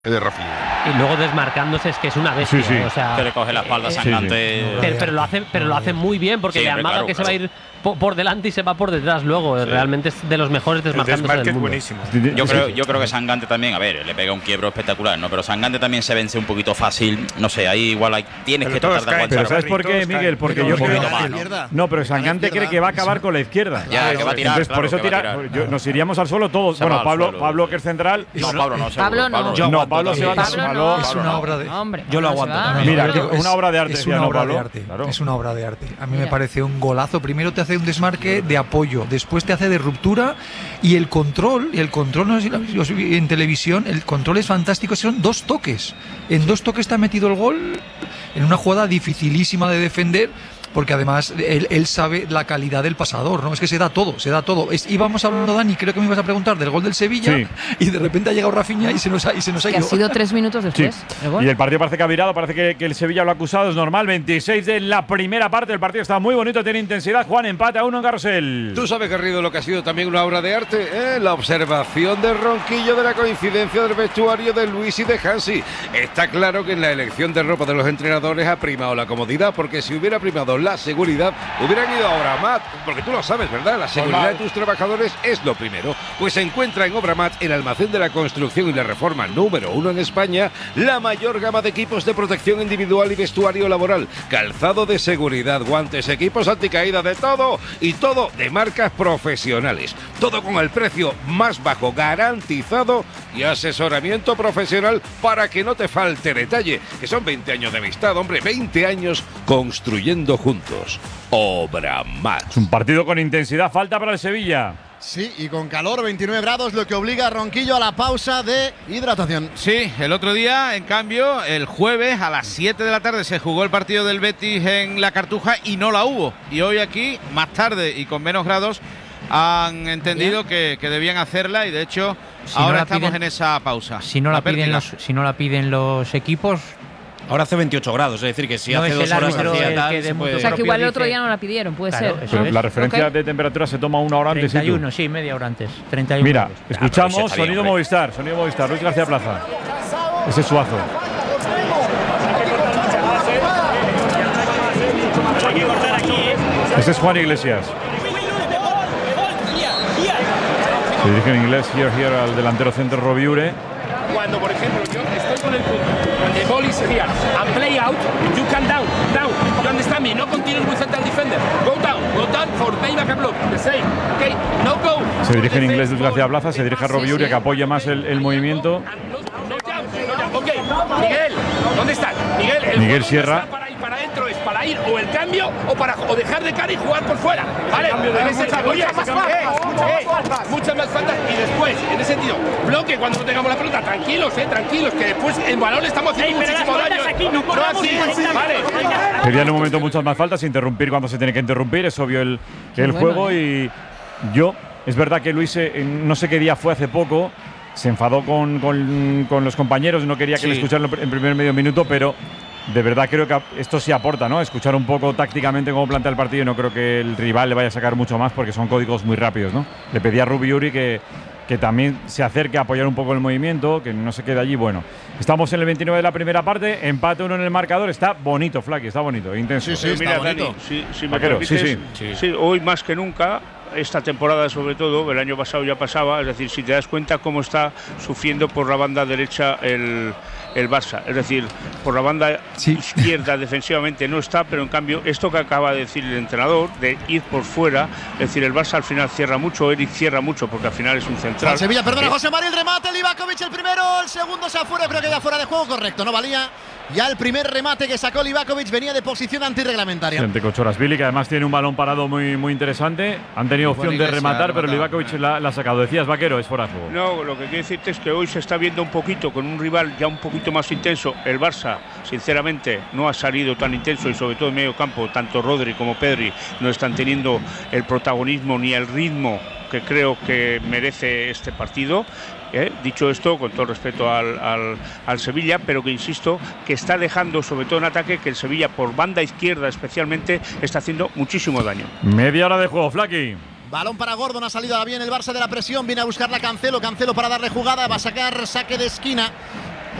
de Rafinha. Y luego desmarcándose es que es una bestia. Sí. O sea, que le coge la espalda Sangante. Pero lo hace muy bien porque Sí, le hombre, amaga claro, que se va a ir por delante y se va por detrás luego. Sí. Realmente es de los mejores desmarcándose del mundo. Es buenísimo. Yo creo que Sangante también, a ver, le pega un quiebro espectacular, ¿no? Pero Sangante también se vence un poquito fácil. No sé, ahí igual tienes Pero que todos tratar de caen, Pero aguantar. ¿sabes por qué, Miguel? Porque yo creo No, pero Sangante cree que va a acabar con la izquierda. Ya, que va a tirar. Entonces, por eso claro, que va a tira. tirar. Nos iríamos al suelo todos. Se va Bueno, al suelo. Pablo, que es central. No, Pablo no. Pablo no. No, Pablo se va Pablo no. Es una obra de. Hombre, Yo lo Pablo aguanto se va. también. Mira, Yo creo una obra de arte, Es decía, una ¿no, obra de Pablo? arte. Claro. Es una obra de arte. A mí me Mira. parece un golazo. Primero te hace un desmarque de apoyo, después te hace de ruptura y el control, no sé si lo habéis visto en televisión, el control es fantástico. Son 2 toques. En 2 toques te ha metido el gol en una jugada dificilísima de defender. Porque además él sabe la calidad del pasador, ¿no? Es que se da todo. Íbamos hablando, Dani, creo que me ibas a preguntar del gol del Sevilla, Sí. y de repente ha llegado Rafinha y se nos ha Que ido. ha sido 3 minutos Sí. después. el gol. Y el partido parece que ha virado, parece que el Sevilla lo ha acusado, es normal. 26 de la primera parte, el partido está muy bonito, tiene intensidad. Juan, empate a 1 en Carrusel. Tú sabes, Garrido, lo que ha sido también una obra de arte, ¿eh? La observación de Ronquillo de la coincidencia del vestuario de Luis y de Hansi. Está claro que en la elección de ropa de los entrenadores ha primado la comodidad, porque si hubiera primado la seguridad, hubieran ido a Obramat, porque tú lo sabes, ¿verdad? La seguridad de tus trabajadores es lo primero. Pues se encuentra en Obramat, el almacén de la construcción y la reforma número 1 en España, la mayor gama de equipos de protección individual y vestuario laboral, calzado de seguridad, guantes, equipos anticaída, de todo, y todo de marcas profesionales. Todo con el precio más bajo garantizado y asesoramiento profesional para que no te falte detalle, que son 20 años de amistad, hombre, 20 años construyendo juntos. Obramat. Es un partido con intensidad, falta para el Sevilla. Sí, y con calor, 29 grados, lo que obliga a Ronquillo a la pausa de hidratación. Sí, el otro día, en cambio, el jueves a las 7 de la tarde se jugó el partido del Betis en la Cartuja y no la hubo. Y hoy aquí, más tarde y con menos grados, han entendido que debían hacerla y de hecho ahora estamos en esa pausa. Si no la piden los equipos. Ahora hace 28 grados, es decir, que si No hace es 2 el horas árbitro hacía el tal, que de se puede- mutuo O sea, que igual el propio otro dice- día no la pidieron, puede Claro, ser. eso es. La referencia Ok. de temperatura se toma 1 hora antes. 31, sí, media hora antes. 31 Mira, grados. escuchamos pero ese está bien, sonido hombre. Movistar, Luis García Plaza. Ese es Suazo. Ese es Juan Iglesias. Se dirige en inglés, here, al delantero centro Robiure. Cuando, por ejemplo, yo estoy con el fútbol, the ball is here, and play out, you can down. You understand me? No continue with central defender. Go down for payback and block. The same, okay? No go. Se dirige en inglés Luis García Plaza, se dirige a Robiure, que apoya más el movimiento. Ok, Miguel, ¿dónde estás? Miguel, el Miguel juego no Sierra. está para ir para adentro, es para ir o el cambio o dejar de cara y jugar por fuera. Vale, en ese sentido, muchas más faltas y después, en ese sentido, bloque cuando no tengamos la pelota, tranquilos, que después el balón le estamos haciendo muchísimo daño. No así, vale. Pedía en un momento muchas más faltas, interrumpir cuando se tiene que interrumpir, es obvio el juego. Y yo, es verdad que Luis, no sé qué día fue hace poco, se enfadó con los compañeros, no quería que le escucharan en primer medio minuto, pero de verdad creo que esto sí aporta, ¿no? Escuchar un poco tácticamente cómo plantea el partido, y no creo que el rival le vaya a sacar mucho más porque son códigos muy rápidos, ¿no? Le pedía a Rubiuri que también se acerque a apoyar un poco el movimiento, que no se quede allí. Bueno, estamos en el 29 de la primera parte, empate 1 en el marcador, está bonito, Flaky, está bonito, intenso. Sí, Mira, está Dani, bonito. si me Vaquero, permites, sí. hoy más que nunca, esta temporada sobre todo, el año pasado ya pasaba, es decir, si te das cuenta cómo está sufriendo por la banda derecha el Barça, es decir, por la banda izquierda defensivamente no está, pero en cambio esto que acaba de decir el entrenador, de ir por fuera, es decir, el Barça al final cierra mucho, Eric cierra mucho porque al final es un central. Sevilla, perdona, José María, el remate, Livakovic el primero, el segundo se afuera, creo que ya fuera de juego, correcto, no valía. Ya el primer remate que sacó Livakovic venía de posición antirreglamentaria. Ante Kochorasvili, que además tiene un balón parado muy interesante. Han tenido opción de rematar, pero Livakovic la ha sacado. Decías, Vaquero, es fuera de juego. No, lo que quiero decirte es que hoy se está viendo un poquito con un rival ya un poquito más intenso. El Barça, sinceramente, no ha salido tan intenso y sobre todo en medio campo, tanto Rodri como Pedri no están teniendo el protagonismo ni el ritmo que creo que merece este partido. Dicho esto, con todo respeto al Sevilla, pero que insisto, que está dejando, sobre todo en ataque, que el Sevilla por banda izquierda especialmente está haciendo muchísimo daño. Media hora de juego, Flaky. Balón para Gordon, ha salido bien el Barça de la presión, viene a buscarla Cancelo para darle jugada, va a sacar saque de esquina